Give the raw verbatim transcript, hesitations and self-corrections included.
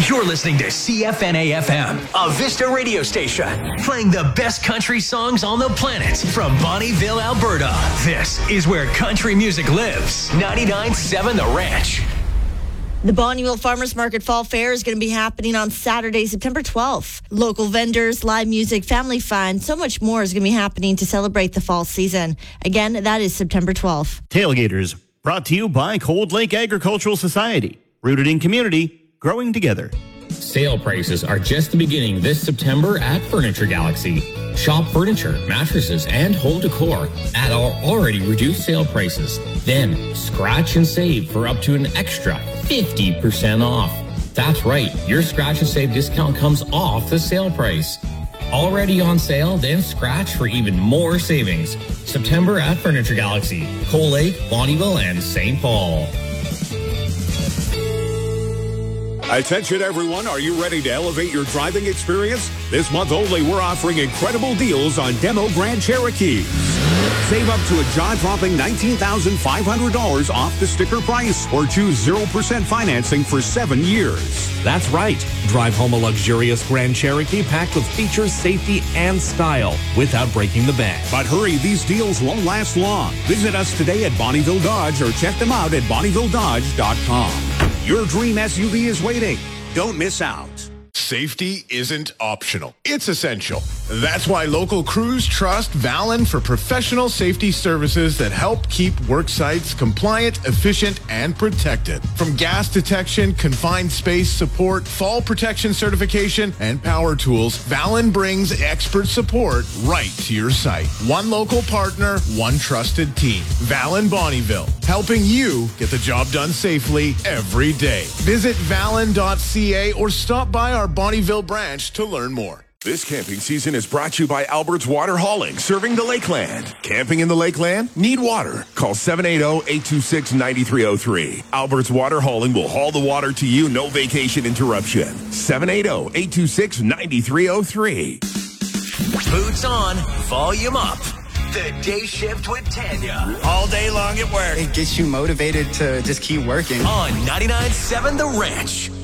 You're listening to C F N A F M, a Vista radio station, playing the best country songs on the planet from Bonnyville, Alberta. This is where country music lives. ninety-nine point seven The Ranch. The Bonnyville Farmers Market Fall Fair is going to be happening on Saturday, September twelfth. Local vendors, live music, family fun, so much more is going to be happening to celebrate the fall season. Again, that is September twelfth. Tailgaters, brought to you by Cold Lake Agricultural Society. Rooted in community, growing together. Sale prices are just the beginning this September at Furniture Galaxy. Shop furniture, mattresses, and home decor at our already reduced sale prices. Then scratch and save for up to an extra fifty percent off. That's right, your scratch and save discount comes off the sale price. Already on sale, then scratch for even more savings. September at Furniture Galaxy, Cold Lake, Bonnyville, and Saint Paul. Attention everyone, are you ready to elevate your driving experience? This month only, we're offering incredible deals on demo Grand Cherokees. Save up to a jaw-dropping nineteen thousand five hundred dollars off the sticker price or choose zero percent financing for seven years. That's right. Drive home a luxurious Grand Cherokee packed with features, safety, and style without breaking the bank. But hurry, these deals won't last long. Visit us today at Bonnyville Dodge or check them out at bonnyville dodge dot com. Your dream S U V is waiting. Don't miss out. Safety isn't optional. It's essential. That's why local crews trust Valen for professional safety services that help keep work sites compliant, efficient, and protected. From gas detection, confined space support, fall protection certification, and power tools, Valen brings expert support right to your site. One local partner, one trusted team. Valen Bonnyville, helping you get the job done safely every day. Visit valen dot c a or stop by our Bonnyville branch to learn more. This camping season is brought to you by Albert's Water Hauling, serving the Lakeland. Camping in the Lakeland? Need water? Call seven eight zero, eight two six, nine three zero three. Albert's Water Hauling will haul the water to you, no vacation interruption. seven eight zero, eight two six, nine three zero three. Boots on, volume up. The Day Shift with Tanya. All day long at work. It gets you motivated to just keep working. On ninety-nine point seven The Ranch.